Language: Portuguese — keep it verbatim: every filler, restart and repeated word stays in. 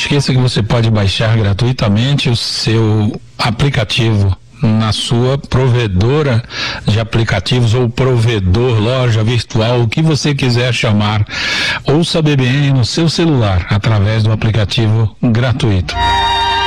esqueça que você pode baixar gratuitamente o seu aplicativo na sua provedora de aplicativos ou provedor, loja virtual, o que você quiser chamar. Ouça a B B N no seu celular através do aplicativo gratuito.